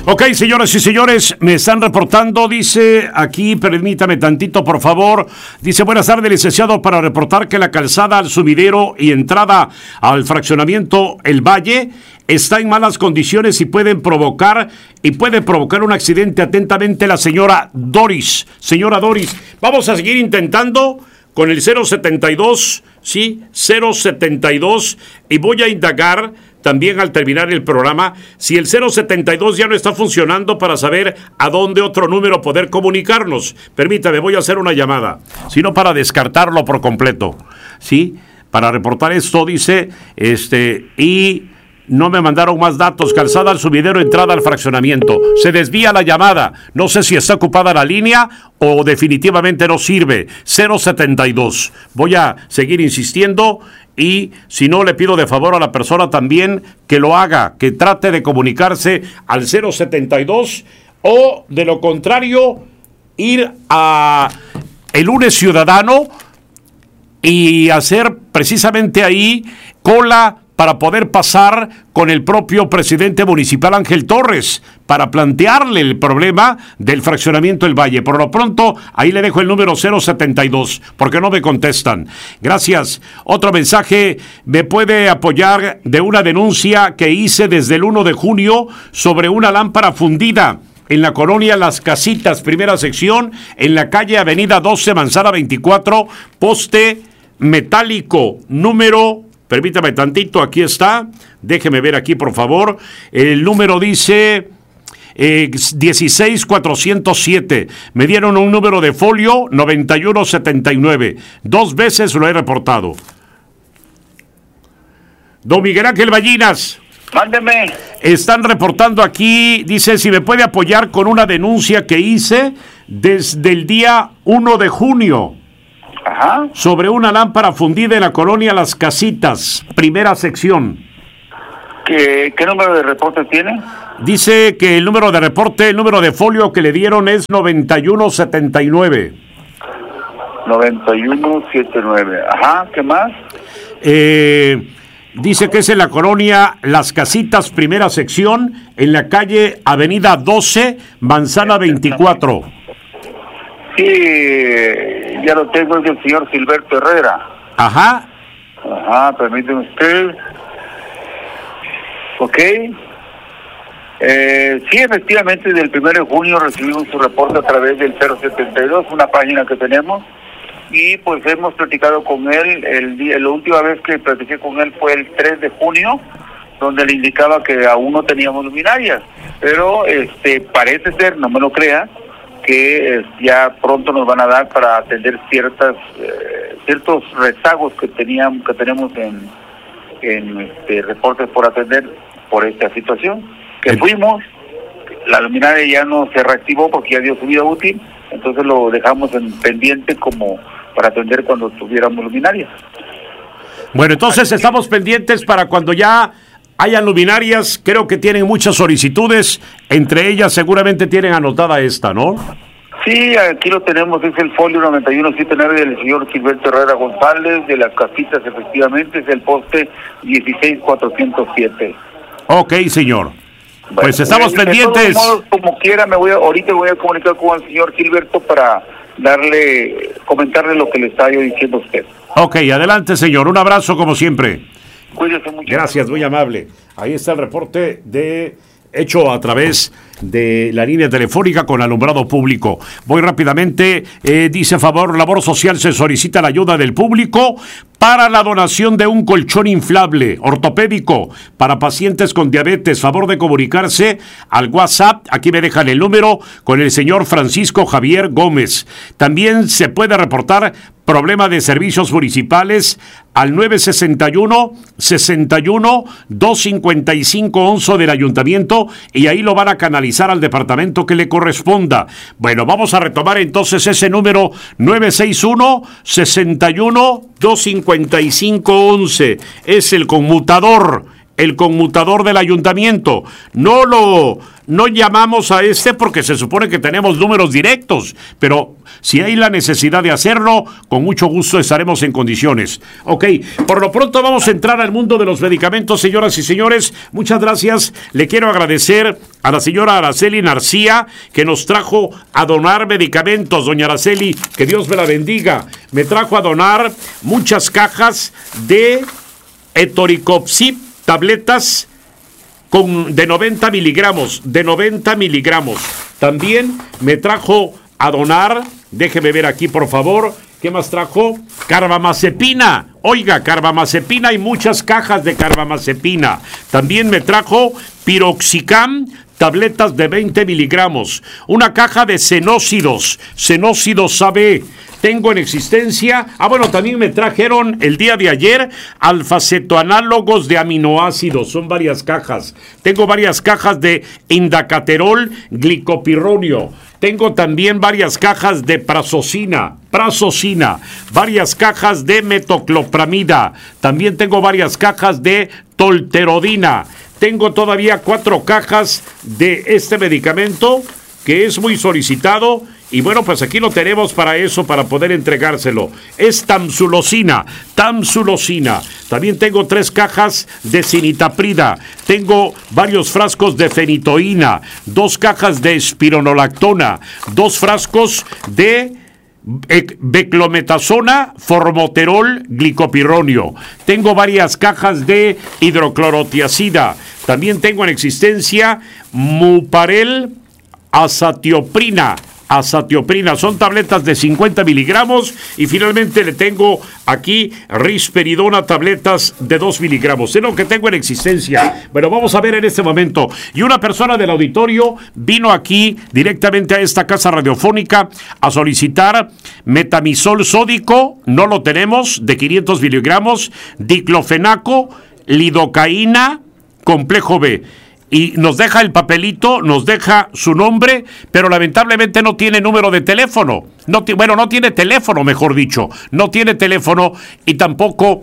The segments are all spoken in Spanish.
Ok, señoras y señores, me están reportando, dice aquí, permítame tantito, por favor. Dice, buenas tardes, licenciado, para reportar que la calzada al sumidero y entrada al fraccionamiento El Valle está en malas condiciones y puede provocar un accidente. Atentamente, la señora Doris. Señora Doris, vamos a seguir intentando con el 072, sí, 072, y voy a indagar también al terminar el programa si el 072 ya no está funcionando para saber a dónde otro número poder comunicarnos. Permítame, voy a hacer una llamada, sino para descartarlo por completo, ¿sí? Para reportar esto, dice, y no me mandaron más datos. Calzada al sumidero, entrada al fraccionamiento. Se desvía la llamada. No sé si está ocupada la línea o definitivamente no sirve. 072. Voy a seguir insistiendo y si no, le pido de favor a la persona también que lo haga, que trate de comunicarse al 072 o de lo contrario ir a el lunes ciudadano y hacer precisamente ahí cola para poder pasar con el propio presidente municipal Ángel Torres, para plantearle el problema del fraccionamiento El Valle. Por lo pronto, ahí le dejo el número 072, porque no me contestan. Gracias. Otro mensaje, me puede apoyar de una denuncia que hice desde el 1 de junio sobre una lámpara fundida en la colonia Las Casitas, primera sección, en la calle Avenida 12, Manzana 24, poste metálico, número... Permítame tantito, aquí está. Déjeme ver aquí, por favor. El número dice 16407. Me dieron un número de folio 9179. 2 veces lo he reportado. Don Miguel Ángel Ballinas. Mándeme. Están reportando aquí, dice, si me puede apoyar con una denuncia que hice desde el día 1 de junio. Ajá. Sobre una lámpara fundida en la colonia Las Casitas, primera sección. ¿Qué número de reporte tiene? Dice que el número de reporte, el número de folio que le dieron es 9179. 9179. Ajá, ¿qué más? Dice que es en la colonia Las Casitas, primera sección, en la calle Avenida 12, Manzana 24. Sí, ya lo tengo, es del señor Gilberto Herrera. Ajá. Ajá, permíteme usted. Ok. Sí, efectivamente, del 1 de junio recibimos su reporte a través del 072, una página que tenemos, y pues hemos platicado con él. La última vez que platiqué con él fue el 3 de junio, donde le indicaba que aún no teníamos luminarias, pero parece ser, no me lo crea, que ya pronto nos van a dar para atender ciertos rezagos que tenemos en reportes por atender por esta situación. Que fuimos, la luminaria ya no se reactivó porque ya dio su vida útil, entonces lo dejamos en pendiente como para atender cuando tuviéramos luminaria. Bueno, entonces estamos pendientes para cuando ya hayan luminarias. Creo que tienen muchas solicitudes, entre ellas seguramente tienen anotada esta, ¿no? Sí, aquí lo tenemos, es el folio 9179 del señor Gilberto Herrera González, de Las Casitas, efectivamente, es el poste 16407. Ok, señor. Bueno, pues estamos pendientes. De todos modos, como quiera, ahorita voy a comunicar con el señor Gilberto para comentarle lo que le está yo diciendo a usted. Ok, adelante, señor. Un abrazo, como siempre. Cuídese mucho. Gracias, muy amable. Ahí está el reporte hecho a través de la línea telefónica con alumbrado público. Voy rápidamente. Dice, labor social, se solicita la ayuda del público para la donación de un colchón inflable ortopédico para pacientes con diabetes. Favor de comunicarse al WhatsApp, aquí me dejan el número, con el señor Francisco Javier Gómez. También se puede reportar problema de servicios municipales al 961-61-255-11 del ayuntamiento, y ahí lo van a canalizar al departamento que le corresponda. Bueno, vamos a retomar entonces ese número 961-61-255-11. Es el conmutador el conmutador del ayuntamiento. No llamamos a porque se supone que tenemos números directos, pero si hay la necesidad de hacerlo, con mucho gusto estaremos en condiciones. Ok, por lo pronto vamos a entrar al mundo de los medicamentos, señoras y señores. Muchas gracias. Le quiero agradecer a la señora Araceli Narcía, que nos trajo a donar medicamentos. Doña Araceli, que Dios me la bendiga. Me trajo a donar muchas cajas de Etoricopsib, tabletas de 90 miligramos. También me trajo a donar, déjeme ver aquí por favor, ¿qué más trajo? Carbamazepina. Oiga, carbamazepina, hay muchas cajas de carbamazepina. También me trajo piroxicam, tabletas de 20 miligramos. Una caja de senócidos AB. Tengo en existencia, también me trajeron el día de ayer alfacetoanálogos de aminoácidos, son varias cajas. Tengo varias cajas de indacaterol glicopironio. Tengo también varias cajas de prazosina, varias cajas de metoclopramida. También tengo varias cajas de tolterodina. Tengo todavía 4 cajas de este medicamento que es muy solicitado. Y bueno, pues aquí lo tenemos para eso, para poder entregárselo. Es tamsulosina. También tengo 3 cajas de cinitaprida. Tengo varios frascos de fenitoína, 2 cajas de espironolactona, 2 frascos de beclometasona, formoterol, glicopironio. Tengo varias cajas de hidroclorotiazida. También tengo en existencia muparel, azatioprina, son tabletas de 50 miligramos. Y finalmente le tengo aquí risperidona, tabletas de 2 miligramos. Es lo que tengo en existencia. Bueno, vamos a ver en este momento. Y una persona del auditorio vino aquí directamente a esta casa radiofónica a solicitar metamisol sódico, no lo tenemos, de 500 miligramos, diclofenaco, lidocaína, complejo B. Y nos deja el papelito, nos deja su nombre, pero lamentablemente no tiene número de teléfono. No tiene teléfono, mejor dicho. No tiene teléfono y tampoco,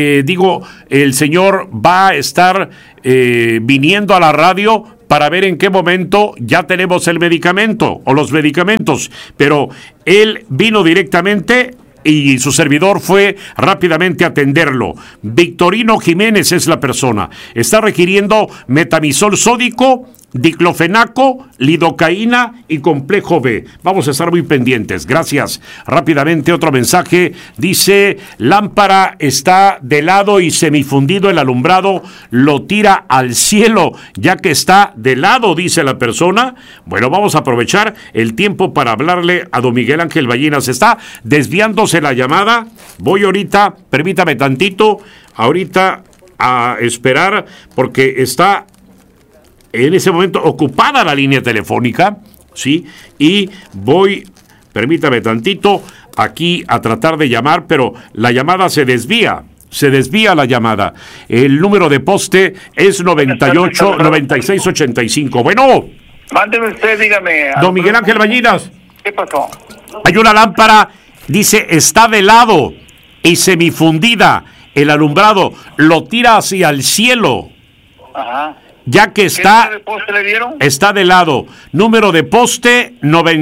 el señor va a estar viniendo a la radio para ver en qué momento ya tenemos el medicamento o los medicamentos. Pero él vino directamente y su servidor fue rápidamente a atenderlo. Victorino Jiménez es la persona. Está requiriendo metamisol sódico, diclofenaco, lidocaína y complejo B. Vamos a estar muy pendientes. Gracias. Rápidamente otro mensaje. Dice, lámpara está de lado y semifundido el alumbrado, lo tira al cielo, ya que está de lado, dice la persona. Bueno, vamos a aprovechar el tiempo para hablarle a don Miguel Ángel Ballinas. Está desviándose la llamada. Voy ahorita, permítame tantito, ahorita a esperar, porque está en ese momento ocupada la línea telefónica, ¿sí? Y voy, permítame tantito, aquí a tratar de llamar, pero la llamada se desvía la llamada. El número de poste es 98 96 85. Bueno. Mándeme usted, dígame. Don Miguel Ángel Ballinas. ¿Qué pasó? Hay una lámpara, dice, está de lado y semifundida. El alumbrado lo tira hacia el cielo. Ajá. Ya que está, ¿qué número de poste le dieron? Está de lado. Número de poste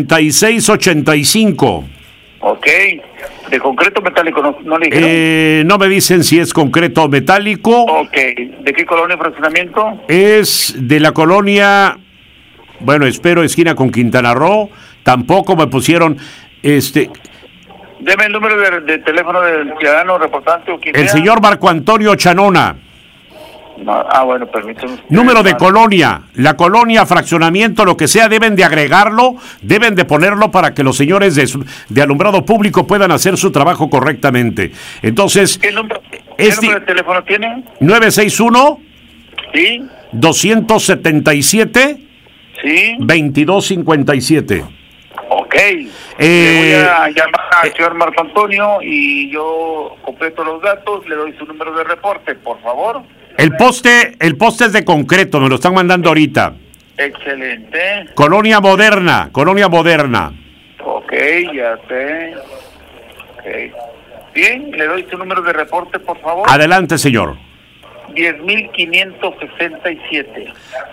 9685. Ok. ¿De concreto metálico no le dijeron? No me dicen si es concreto o metálico. Ok. ¿De qué colonia de fraccionamiento? Es de la colonia, espero esquina con Quintana Roo. Tampoco me pusieron, Deme el número de teléfono del ciudadano reportante o quien el sea. Señor Marco Antonio Chanona. No, permítame. Número de colonia, la colonia, fraccionamiento, lo que sea, deben de agregarlo, deben de ponerlo para que los señores de alumbrado público puedan hacer su trabajo correctamente. Entonces, ¿Qué número de teléfono tiene? 961 Sí. 277 Sí. 2257. Ok. Le voy a llamar al señor Marco Antonio y yo completo los datos, le doy su número de reporte, por favor. El poste es de concreto, me lo están mandando ahorita. Excelente. Colonia Moderna. Ok, ya sé. Ok. Bien, le doy su número de reporte, por favor. Adelante, señor. 10,567.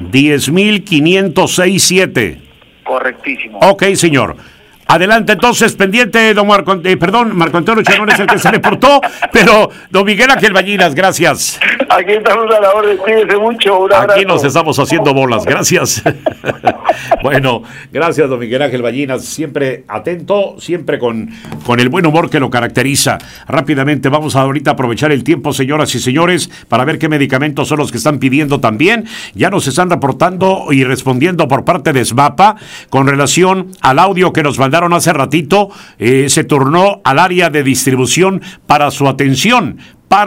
10,567. Correctísimo. Ok, señor. Adelante, entonces, pendiente, don Marco Antonio Chacón es el que se reportó, pero don Miguel Ángel Ballinas, gracias. Aquí estamos a la orden, cuídense mucho, un abrazo. Aquí nos estamos haciendo bolas, gracias. Bueno, gracias, don Miguel Ángel Ballinas, siempre atento, siempre con el buen humor que lo caracteriza. Rápidamente, vamos a ahorita aprovechar el tiempo, señoras y señores, para ver qué medicamentos son los que están pidiendo también. Ya nos están reportando y respondiendo por parte de SMAPA con relación al audio que nos mandaron hace ratito. Se turnó al área de distribución para su atención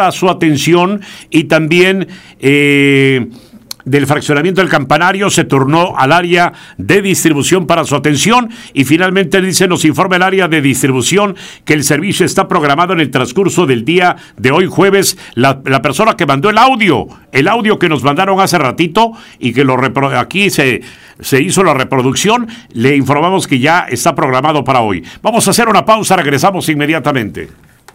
y también del fraccionamiento del Campanario se turnó al área de distribución para su atención y finalmente nos informa el área de distribución que el servicio está programado en el transcurso del día de hoy jueves. La persona que mandó el audio que nos mandaron hace ratito y que aquí se hizo la reproducción, le informamos que ya está programado para hoy. Vamos a hacer una pausa, regresamos inmediatamente.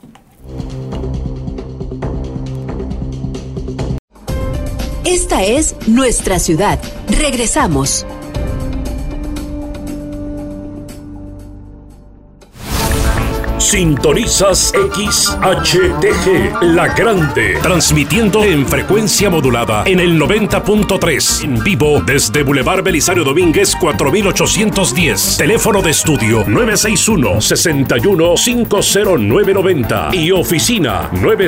Esta es nuestra ciudad. Regresamos. Sintonizas XHTG, La Grande, transmitiendo en frecuencia modulada en el 90.3, en vivo desde Boulevard Belisario Domínguez 4810, teléfono de estudio 961-61-50990 y oficina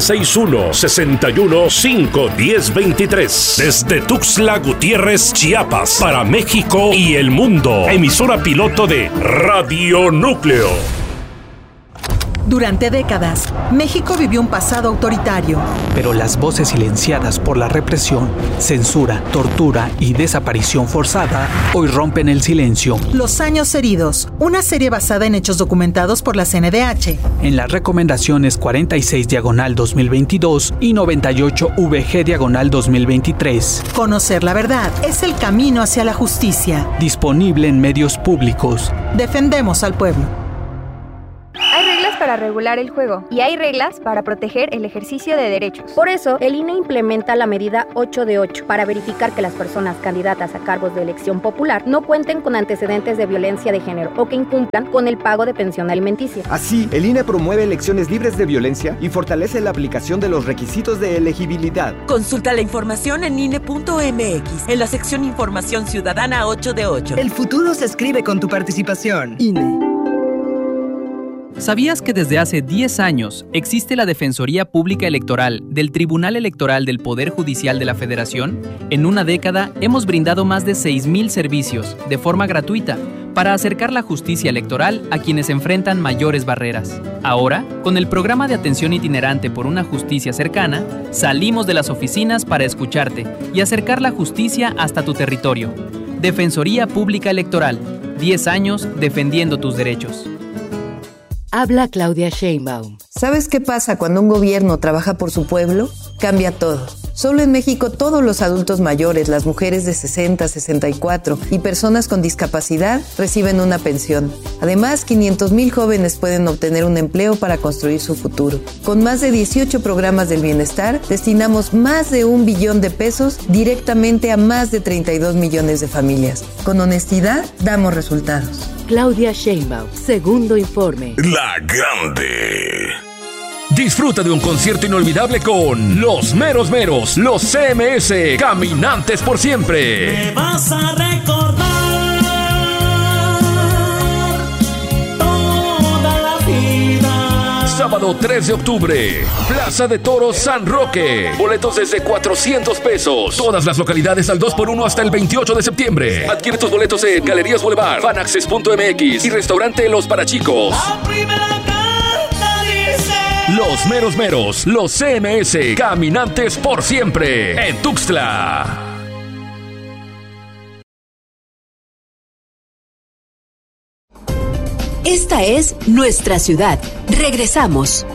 961-61-51023, desde Tuxtla Gutiérrez, Chiapas, para México y el mundo, emisora piloto de Radio Núcleo. Durante décadas, México vivió un pasado autoritario. Pero las voces silenciadas por la represión, censura, tortura y desaparición forzada hoy rompen el silencio. Los años heridos, una serie basada en hechos documentados por la CNDH. En las recomendaciones 46/2022 y 98VG/2023. Conocer la verdad es el camino hacia la justicia. Disponible en medios públicos. Defendemos al pueblo. Hay reglas para regular el juego y hay reglas para proteger el ejercicio de derechos. Por eso, el INE implementa la medida 8 de 8 para verificar que las personas candidatas a cargos de elección popular no cuenten con antecedentes de violencia de género o que incumplan con el pago de pensión alimenticia. Así, el INE promueve elecciones libres de violencia y fortalece la aplicación de los requisitos de elegibilidad. Consulta la información en INE.mx, en la sección Información Ciudadana 8 de 8. El futuro se escribe con tu participación. INE. ¿Sabías que desde hace 10 años existe la Defensoría Pública Electoral del Tribunal Electoral del Poder Judicial de la Federación? En una década hemos brindado más de 6,000 servicios de forma gratuita para acercar la justicia electoral a quienes enfrentan mayores barreras. Ahora, con el programa de atención itinerante por una justicia cercana, salimos de las oficinas para escucharte y acercar la justicia hasta tu territorio. Defensoría Pública Electoral, 10 años defendiendo tus derechos. Habla Claudia Sheinbaum. ¿Sabes qué pasa cuando un gobierno trabaja por su pueblo? Cambia todo. Solo en México todos los adultos mayores, las mujeres de 60, 64 y personas con discapacidad reciben una pensión. Además, 500,000 jóvenes pueden obtener un empleo para construir su futuro. Con más de 18 programas del bienestar, destinamos más de 1 billón de pesos directamente a más de 32 millones de familias. Con honestidad, damos resultados. Claudia Sheinbaum, segundo informe. La Grande. Disfruta de un concierto inolvidable con Los Meros Meros, los CMS, Caminantes por Siempre. Me vas a recordar toda la vida. Sábado 3 de octubre, Plaza de Toros San Roque. Boletos desde 400 pesos. Todas las localidades al 2x1 hasta el 28 de septiembre. Adquiere tus boletos en Galerías Boulevard, Fanaccess.mx y Restaurante Los Parachicos. La primera carta dice: Los Meros Meros, los CMS, Caminantes por Siempre, en Tuxtla. Esta es nuestra ciudad. Regresamos.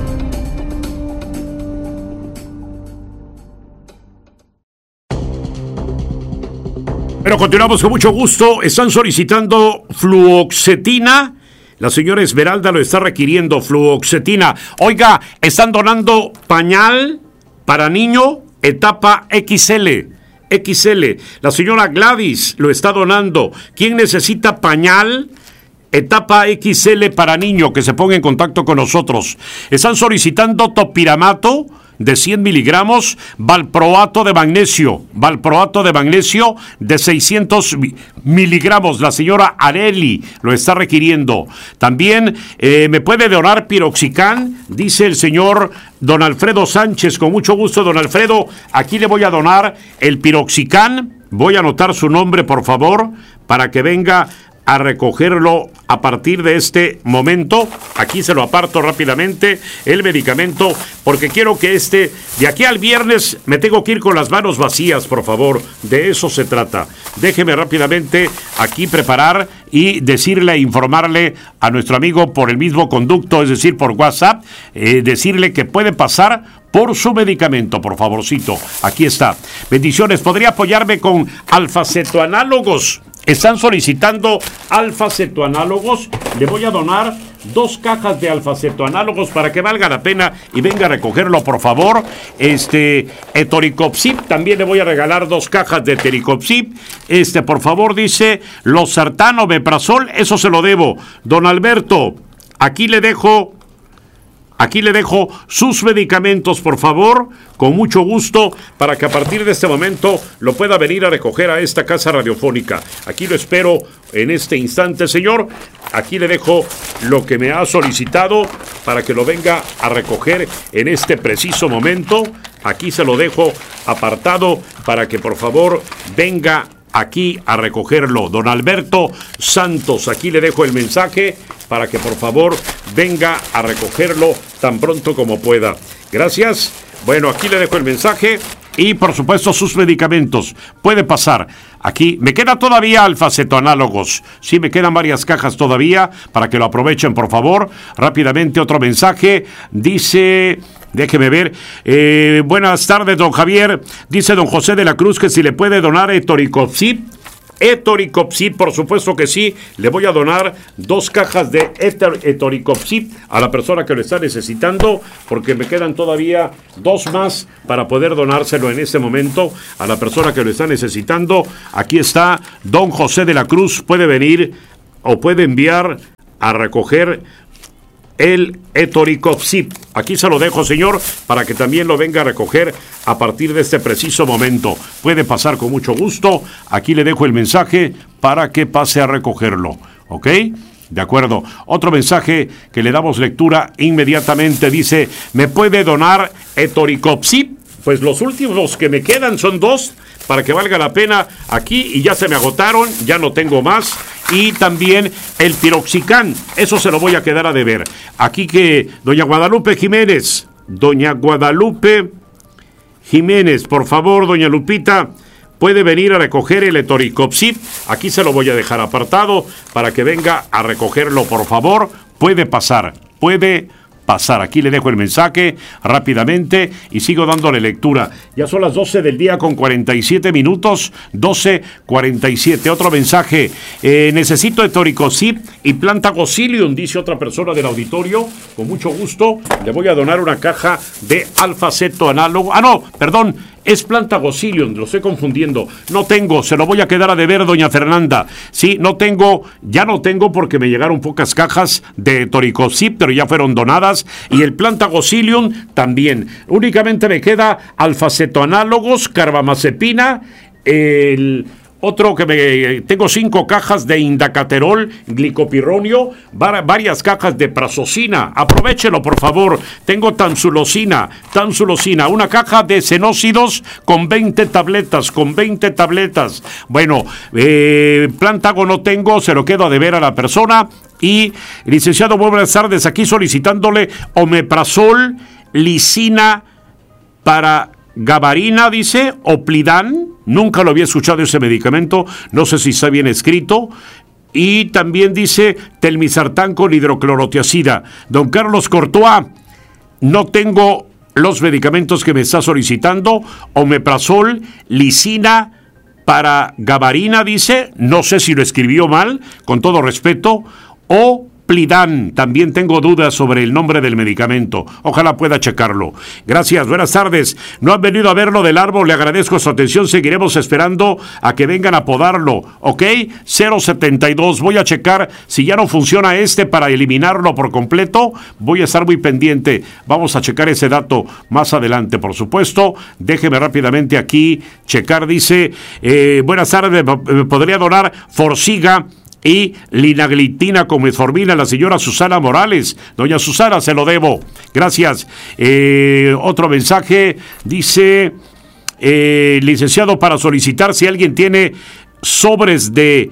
Pero continuamos con mucho gusto. Están solicitando fluoxetina. La señora Esmeralda lo está requiriendo, fluoxetina. Oiga, están donando pañal para niño, etapa XL. La señora Gladys lo está donando. ¿Quién necesita pañal? Etapa XL para niño, que se ponga en contacto con nosotros. Están solicitando topiramato de 100 miligramos, valproato de magnesio de 600 miligramos. La señora Areli lo está requiriendo. También me puede donar piroxicam, dice el señor don Alfredo Sánchez. Con mucho gusto, don Alfredo, aquí le voy a donar el piroxicam. Voy a anotar su nombre, por favor, para que venga a recogerlo a partir de este momento. Aquí se lo aparto rápidamente, el medicamento, porque quiero que de aquí al viernes me tengo que ir con las manos vacías, por favor. De eso se trata. Déjeme rápidamente aquí preparar y decirle, informarle a nuestro amigo por el mismo conducto, es decir, por WhatsApp, decirle que puede pasar por su medicamento, por favorcito. Aquí está. Bendiciones. ¿Podría apoyarme con alfa-cetoanálogos? Están solicitando alfa-cetoanálogos. Le voy a donar 2 cajas de alfa-cetoanálogos para que valga la pena y venga a recogerlo, por favor. Etoricopsib, también le voy a regalar 2 cajas de etoricopsib. Por favor, dice losartán, omeprazol, eso se lo debo. Don Alberto, aquí le dejo sus medicamentos, por favor, con mucho gusto, para que a partir de este momento lo pueda venir a recoger a esta casa radiofónica. Aquí lo espero en este instante, señor. Aquí le dejo lo que me ha solicitado para que lo venga a recoger en este preciso momento. Aquí se lo dejo apartado para que, por favor, venga aquí a recogerlo. Don Alberto Santos, aquí le dejo el mensaje para que por favor venga a recogerlo tan pronto como pueda. Gracias. Bueno, aquí le dejo el mensaje y por supuesto sus medicamentos. Puede pasar. Aquí me queda todavía alfa-cetoanálogos. Sí, me quedan varias cajas todavía para que lo aprovechen, por favor. Rápidamente otro mensaje. Dice... Déjeme ver. Buenas tardes, don Javier. Dice don José de la Cruz que si le puede donar etoricopsib. Etoricopsib, por supuesto que sí. Le voy a donar 2 cajas de etoricopsib a la persona que lo está necesitando, porque me quedan todavía 2 más para poder donárselo en este momento a la persona que lo está necesitando. Aquí está don José de la Cruz. Puede venir o puede enviar a recoger el etoricopsib. Aquí se lo dejo, señor, para que también lo venga a recoger a partir de este preciso momento. Puede pasar con mucho gusto. Aquí le dejo el mensaje para que pase a recogerlo. ¿Ok? De acuerdo. Otro mensaje que le damos lectura inmediatamente dice: ¿me puede donar etoricopsib? Pues los últimos que me quedan son 2 para que valga la pena aquí y ya se me agotaron, ya no tengo más. Y también el piroxicam, eso se lo voy a quedar a deber. Aquí que doña Guadalupe Jiménez, por favor, doña Lupita, puede venir a recoger el etoricopsib. Aquí se lo voy a dejar apartado para que venga a recogerlo, por favor. Puede pasar. Aquí le dejo el mensaje rápidamente y sigo dándole lectura. Ya son las 12 del día con 47 minutos, 12:47. Otro mensaje, necesito etoricopsib y Plantagocilium, dice otra persona del auditorio. Con mucho gusto, le voy a donar una caja de alfa-cetoanálogo. Es Plantagocilium, lo estoy confundiendo. No tengo, se lo voy a quedar a deber, doña Fernanda. Sí, ya no tengo porque me llegaron pocas cajas de etoricopsib, pero ya fueron donadas. Y el Plantagocilium también. Únicamente me queda alfa-cetoanálogos, carbamazepina, otro que tengo 5 cajas de indacaterol, glicopirronio, varias cajas de prazosina. Aprovechelo, por favor. Tengo tansulosina, una caja de cenócidos con 20 tabletas. Bueno, Plantago no tengo, se lo quedo a deber a la persona. Y, licenciado, buenas tardes, aquí solicitándole omeprazol, lisina para gabarina, dice, Oplidan. Nunca lo había escuchado ese medicamento, no sé si está bien escrito. Y también dice telmisartán con hidroclorotiazida. Don Carlos Courtois, no tengo los medicamentos que me está solicitando. Omeprazol, lisina para gabarina, dice, no sé si lo escribió mal, con todo respeto, o Plidan. También tengo dudas sobre el nombre del medicamento. Ojalá pueda checarlo. Gracias, buenas tardes. No han venido a ver lo del árbol, le agradezco su atención. Seguiremos esperando a que vengan a podarlo. ¿Ok? 072. Voy a checar si ya no funciona para eliminarlo por completo. Voy a estar muy pendiente. Vamos a checar ese dato más adelante, por supuesto. Déjeme rápidamente aquí checar. Dice, buenas tardes, ¿me podría donar Forxiga y linaglitina con metformina la señora Susana Morales? Doña Susana, se lo debo. Gracias. Otro mensaje dice, licenciado, para solicitar si alguien tiene sobres de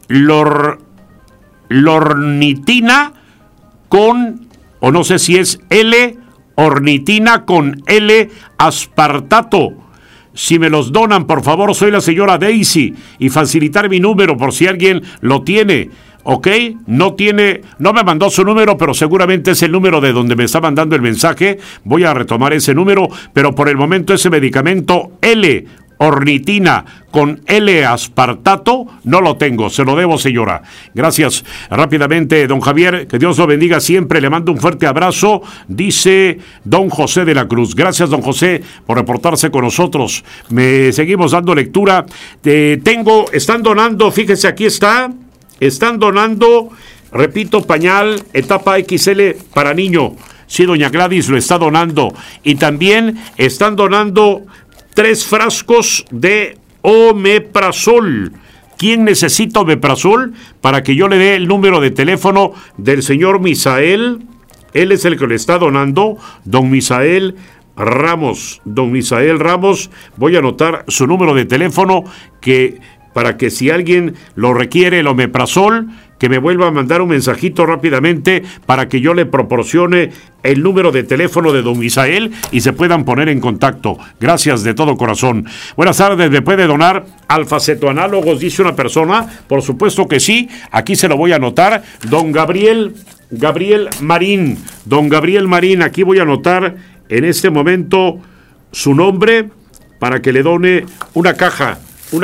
lornitina con, o no sé si es ornitina con aspartato. Si me los donan, por favor, soy la señora Daisy, y facilitar mi número por si alguien lo tiene. ¿Ok? No me mandó su número, pero seguramente es el número de donde me está mandando el mensaje. Voy a retomar ese número, pero por el momento ese medicamento ornitina con aspartato no lo tengo, se lo debo, señora. Gracias. Rápidamente, don Javier, que Dios lo bendiga siempre, le mando un fuerte abrazo, dice don José de la Cruz. Gracias, don José, por reportarse con nosotros. Seguimos dando lectura. Están donando, fíjese, aquí están donando, repito, pañal etapa XL para niño. Sí, doña Gladys lo está donando. Y también están donando 3 frascos de omeprazol. ¿Quién necesita omeprazol? Para que yo le dé el número de teléfono del señor Misael. Él es el que le está donando, don Misael Ramos. Don Misael Ramos, voy a anotar su número de teléfono para que si alguien lo requiere, el omeprazol, que me vuelva a mandar un mensajito rápidamente para que yo le proporcione el número de teléfono de don Misael y se puedan poner en contacto. Gracias de todo corazón. Buenas tardes, ¿me puede donar alfacetoanálogos? Dice una persona. Por supuesto que sí, aquí se lo voy a anotar. Don Gabriel Marín. Don Gabriel Marín, aquí voy a anotar en este momento su nombre para que le done una caja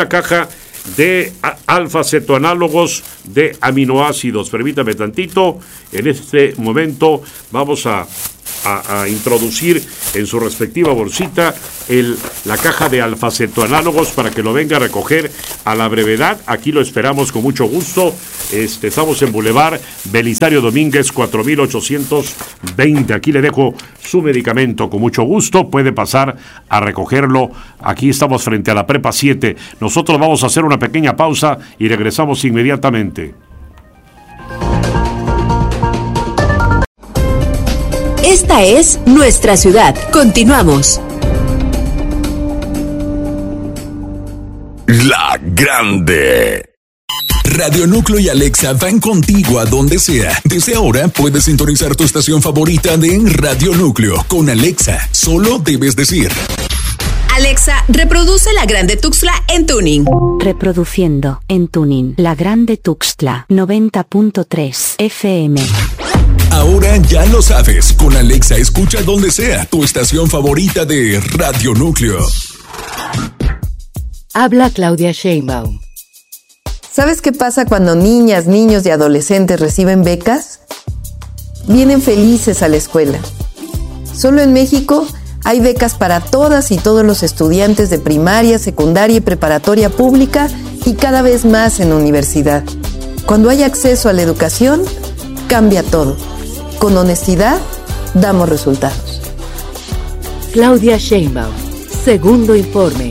de alfa-cetoanálogos de aminoácidos. Permítame tantito. En este momento vamos a introducir en su respectiva bolsita la caja de alfa-cetoanálogos para que lo venga a recoger a la brevedad. Aquí lo esperamos con mucho gusto. Estamos en Boulevard Belisario Domínguez 4820. Aquí le dejo su medicamento con mucho gusto. Puede pasar a recogerlo. Aquí estamos frente a la Prepa 7. Nosotros vamos a hacer una pequeña pausa y regresamos inmediatamente. Esta es nuestra ciudad. Continuamos. La Grande. Radio Núcleo y Alexa van contigo a donde sea. Desde ahora puedes sintonizar tu estación favorita de Radio Núcleo. Con Alexa, solo debes decir: Alexa, reproduce La Grande Tuxtla en tuning. Reproduciendo en tuning La Grande Tuxtla 90.3 FM. Ahora ya lo sabes, con Alexa escucha donde sea tu estación favorita de Radio Núcleo. Habla Claudia Sheinbaum. ¿Sabes qué pasa cuando niñas, niños y adolescentes reciben becas? Vienen felices a la escuela. Solo en México hay becas para todas y todos los estudiantes de primaria, secundaria y preparatoria pública y cada vez más en universidad. Cuando hay acceso a la educación, cambia todo. Con honestidad, damos resultados. Claudia Sheinbaum, segundo informe.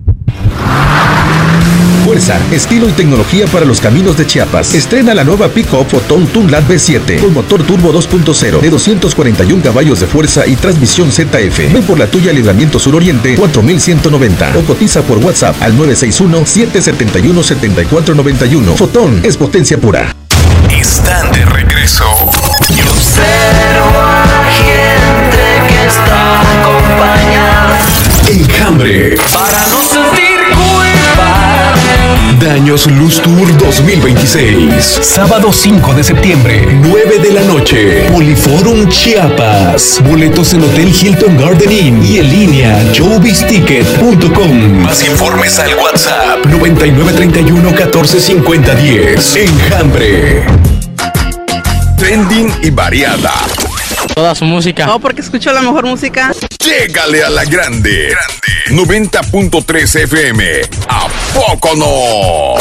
Fuerza, estilo y tecnología para los caminos de Chiapas. Estrena la nueva pick-up Fotón Tunlad B7 con motor turbo 2.0 de 241 caballos de fuerza y transmisión ZF. Ven por la tuya Libramiento Suroriente 4190 o cotiza por WhatsApp al 961-771-7491. Fotón es potencia pura. Están de regreso. Yo observo a gente que está acompañada. Enjambre. Para no sentir culpa. Daños Luz Tour 2026. Sábado 5 de septiembre, 9 de la noche. Poliforum Chiapas. Boletos en Hotel Hilton Garden Inn y en línea showbizticket.com. Más informes al WhatsApp 9931 145010. Enjambre. trending y variada. Toda su música. No, porque escucho la mejor música. Llégale a la grande. 90.3 FM. ¿A poco no?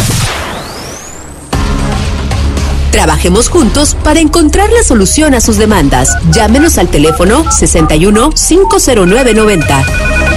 Trabajemos juntos para encontrar la solución a sus demandas. Llámenos al teléfono 61 509 90.